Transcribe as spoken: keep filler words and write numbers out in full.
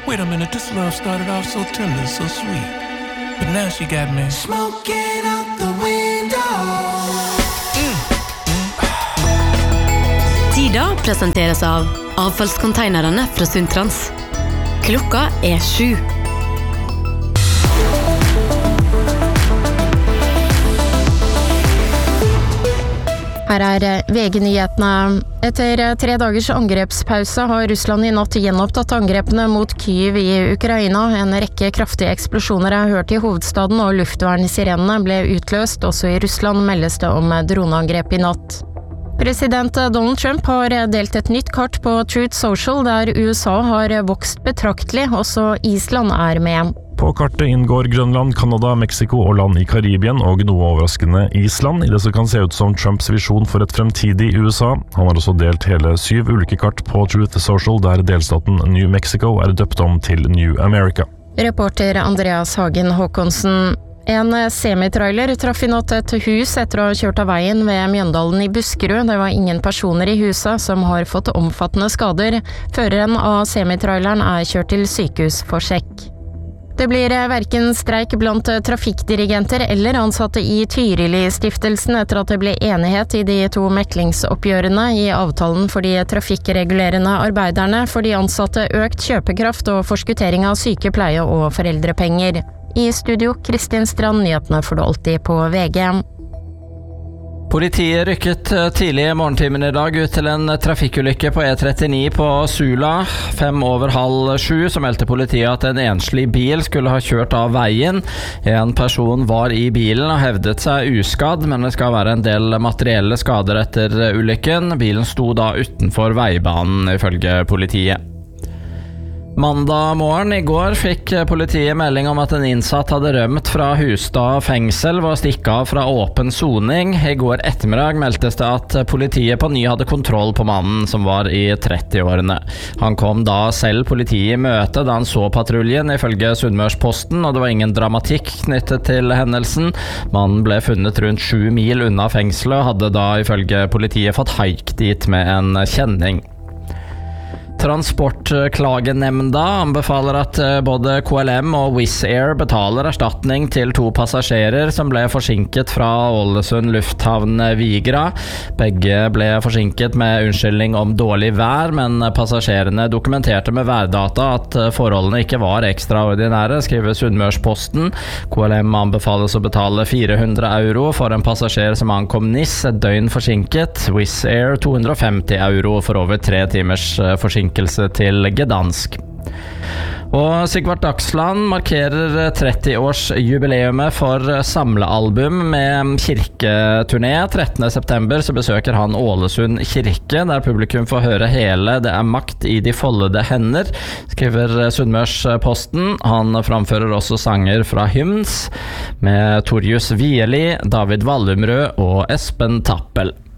Wait a minute, this love started off so tender, so sweet. But now she got me smoking out the window. Mm. Mm. Tida presenteres av avfallskonteinerne fra Sundtrans. Klokka er sju. Her er V G-nyhetene. Etter tre dagers angrepspause har Russland i natt gjenopptatt angrepene mot Kyiv i Ukraina. En rekke kraftige eksplosjoner er hørt i hovedstaden, og luftvernsirenene ble utløst. Også i Russland meldes det om droneangrep i natt. President Donald Trump har delt et nytt kart på Truth Social, der U S A har vokst betraktelig. Også Island er med. På kartet inngår Grønland, Kanada, Mexico og land i Karibien, og noe overraskende Island, i det som kan se ut som Trumps visjon for et fremtidig U S A. Han har også delt hele syv ulike kart på Truth Social, der delstaten New Mexico er døpt om til New America. Reporter Andreas Hagen Håkonsen. En semitrailer traff i natt et hus etter å ha kjørt av veien ved Mjøndalen i Buskerud. Det var ingen personer i huset som har fått omfattende skader. Føreren av semitraileren er kjørt til sykehus for sjekk. Det blir hverken streik blant trafikkdirigenter eller ansatte i Tyrili-stiftelsen etter at det ble enighet i de to meklingsoppgjørene. I avtalen for de trafikkregulerende arbeiderne for de ansatte økt kjøpekraft og forskuttering av sykepleie og foreldrepenger. I studio, Kristin Strand, nyhetene får du alltid på V G. Politiet rykket tidlig i morgentimen i dag ut til en trafikkulykke på E trettini på Sula. Fem over halv sju så meldte politiet at en enslig bil skulle ha kjørt av veien. En person var i bilen og hevdet seg uskadd, men det skal være en del materielle skader etter ulykken. Bilen sto da utenfor veibanen, ifølge politiet. Mandag morgen i går fikk politiet melding om at en innsatt hadde rømt fra Hustad fengsel ved å stikke av fra åpen soning. I går ettermiddag meldtes det at politiet på ny hadde kontroll på mannen som var i trettiårene. Han kom da selv politiet i møte da han så patruljen, ifølge Sunnmørsposten, og det var ingen dramatikk knyttet til hendelsen. Mannen ble funnet rundt sju mil unna fengselet og hadde da ifølge politiet fått haik dit med en kjenning. Transportklagenemnda anbefaler at både K L M og Wizz Air betaler erstatning til to passasjerer som ble forsinket fra Ålesund lufthavn Vigra. Begge ble forsinket med unnskyldning om dårlig vær, men passasjerene dokumenterte med værdata at forholdene ikke var ekstraordinære, skriver Sunnmørsposten. K L M anbefales å betale fire hundre euro for en passasjer som ankom Nis et døgn forsinket. Wizz Air to hundre og femti euro for over tre timers forsinkelse til Gdansk. Og Sigvart Dagsland markerer tretti-årsjubileumet for samlealbum med kirketurné. trettende september så besøker han Ålesund kirke, der publikum får høre hele Det er makt i de foldede hender, skriver Sunnmørsposten. Han framfører også sanger fra Hymns med Torjus Vieli, David Wallumrød og Espen Tappel.